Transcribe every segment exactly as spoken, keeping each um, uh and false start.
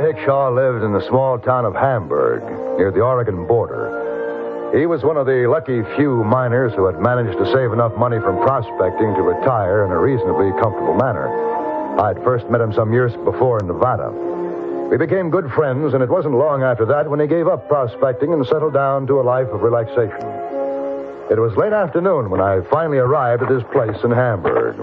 Hickshaw lived in the small town of Hamburg, near the Oregon border. He was one of the lucky few miners who had managed to save enough money from prospecting to retire in a reasonably comfortable manner. I'd first met him some years before in Nevada. We became good friends, and it wasn't long after that when he gave up prospecting and settled down to a life of relaxation. It was late afternoon when I finally arrived at his place in Hamburg.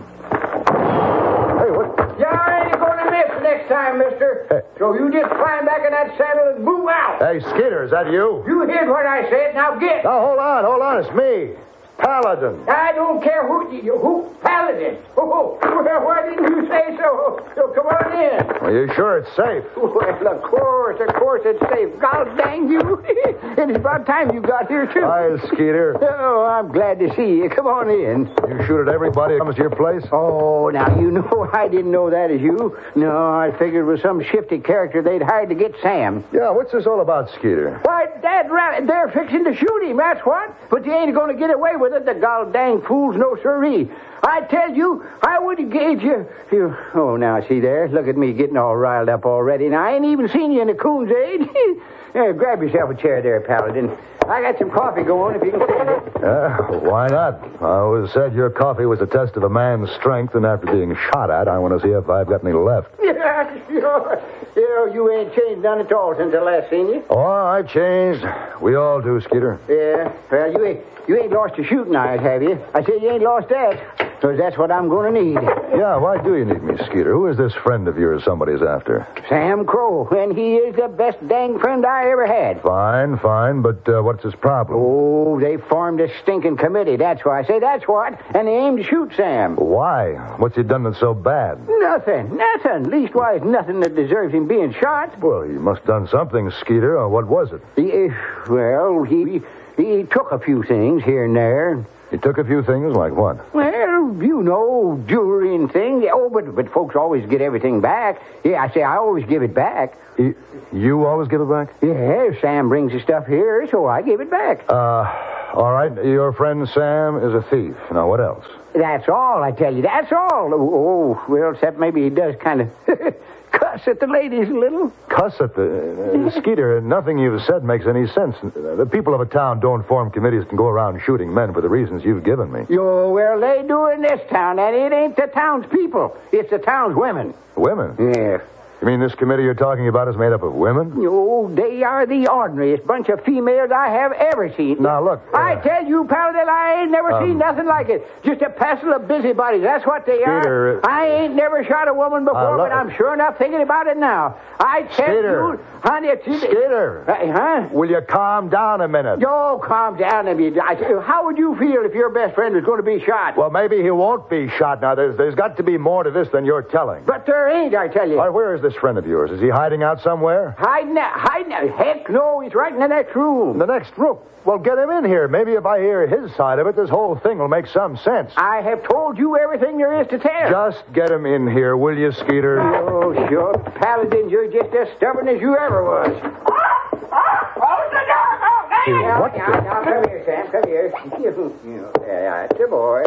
Hey, what? Yeah, I ain't going to miss next time, mister. Hey. So you just climb back in that saddle and move out. Hey, Skeeter, is that you? You heard what I said. Now get. Now, hold on, hold on. It's me, Paladin. I don't care who you, who Paladin. Oh, well, why didn't you say so? So come on in. Are you sure it's safe? Well, of course, of course it's safe. God dang you. And it's about time you got here, too. Hi, Skeeter. Oh, I'm glad to see you. Come on in. You shoot at everybody that comes to your place? Oh, now, you know I didn't know that as you. No, I figured it was some shifty character they'd hired to get Sam. Yeah, what's this all about, Skeeter? Why, Dad, rat, they're fixing to shoot him, that's what. But they ain't going to get away with it, the gol dang fools, no siree. I tell you, I would engage you. you. Oh, now, see there? Look at me getting all riled up already. Now, I ain't even seen you in a coon's age. Yeah, grab yourself a chair there, Paladin. I got some coffee going if you can stand it. Uh, why not? I always said your coffee was a test of a man's strength, and after being shot at, I want to see if I've got any left. Yeah, sure. You know, you ain't changed none at all since I last seen you. Oh, I changed. We all do, Skeeter. Yeah, well, you ain't, you ain't lost your shooting eyes, have you? I said you ain't lost that, because that's what I'm going to need. Yeah, why do you need me, Skeeter? Who is this friend of yours somebody's after? Sam Crow, and he is the best dang friend I ever had. Fine, fine, but uh, what's his problem? Oh, they formed a stinking committee, that's why. I say that's what, and they aim to shoot Sam. Why? What's he done that's so bad? Nothing, nothing. Leastwise, nothing that deserves him being shot. Well, he must have done something, Skeeter. Or what was it? He, well, he, he took a few things here and there. He took a few things, like what? Well, you know, jewelry and things. Oh, but, but folks always get everything back. Yeah, I say I always give it back. He, you always give it back? Yeah, Sam brings his stuff here, so I give it back. Uh, all right. Your friend Sam is a thief. Now, what else? That's all, I tell you. That's all. Oh, well, except maybe he does kind of cuss at the ladies a little. Cuss at the... Uh, Skeeter, nothing you've said makes any sense. The people of a town don't form committees and go around shooting men for the reasons you've given me. Yo, well, they do in this town, and it ain't the town's people. It's the town's women. Women? Yeah. You mean this committee you're talking about is made up of women? Oh, they are the ordinariest bunch of females I have ever seen. Now, look... Uh, I tell you, Paladin, I ain't never um, seen nothing like it. Just a passel of busybodies. That's what they Skeeter, are. I ain't never shot a woman before, uh, look, but I'm sure enough thinking about it now. I tell Skeeter. you, honey... It's, Skeeter. Uh, huh? Will you calm down a minute? Yo, calm down a minute. I, how would you feel if your best friend was going to be shot? Well, maybe he won't be shot. Now, there's, there's got to be more to this than you're telling. But there ain't, I tell you. All right, where is this friend of yours? Is he hiding out somewhere? Hiding out? Hiding out? Heck, no, he's right in the next room. In the next room? Well, get him in here. Maybe if I hear his side of it, this whole thing will make some sense. I have told you everything there is to tell. Just get him in here, will you, Skeeter? Oh, sure. Paladin, you're just as stubborn as you ever was. Close the door! Oh, Hey, now, what now, the... now, come here, Sam, come here. You, you, yeah, that's a boy.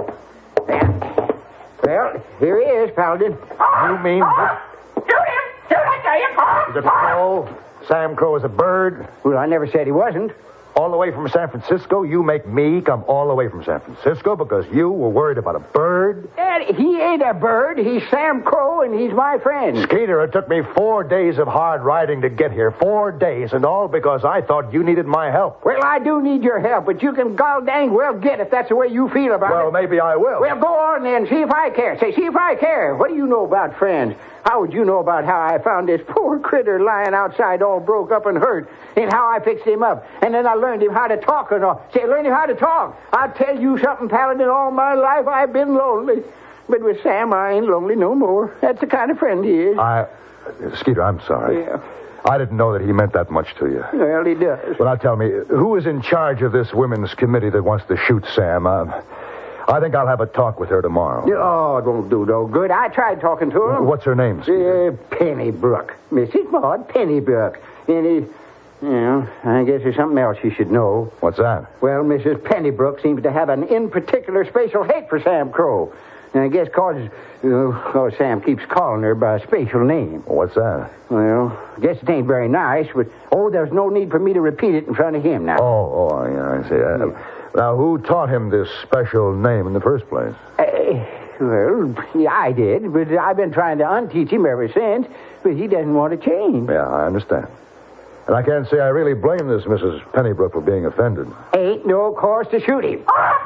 Yeah. Well, here he is, Paladin. You mean... Shoot him! Shoot, I tell you! Is it Crow? Sam Crow is a bird? Well, I never said he wasn't. All the way from San Francisco? You make me come all the way from San Francisco because you were worried about a bird? Dad, he ain't a bird. He's Sam Crow, and he's my friend. Skeeter, it took me four days of hard riding to get here. Four days, and all because I thought you needed my help. Well, I do need your help, but you can gol dang well get if that's the way you feel about Well, it. maybe I will. Well, go on then. See if I care. Say, see if I care. What do you know about friends? How would you know about how I found this poor critter lying outside all broke up and hurt, and how I fixed him up, and then I learned him how to talk and all. Say, I learned him how to talk. I'll tell you something, Paladin. All my life I've been lonely. But with Sam, I ain't lonely no more. That's the kind of friend he is. I... Skeeter, I'm sorry. Yeah. I didn't know that he meant that much to you. Well, he does. But now tell me, who is in charge of this women's committee that wants to shoot Sam? Uh, I think I'll have a talk with her tomorrow. Oh, it won't do no good. I tried talking to her. What's her name, Skeeter? Uh, Pennybrook. Missus Maud Pennybrook. And he... Well, I guess there's something else you should know. What's that? Well, Missus Pennybrook seems to have an in particular special hate for Sam Crow. And I guess cause, uh, oh, Sam keeps calling her by a special name. What's that? Well, I guess it ain't very nice, but, oh, there's no need for me to repeat it in front of him now. Oh, oh, yeah, I see. Uh, now, who taught him this special name in the first place? Uh, well, yeah, I did, but I've been trying to unteach him ever since, but he doesn't want to change. Yeah, I understand. And I can't say I really blame this Missus Pennybrook for being offended. Ain't no cause to shoot him.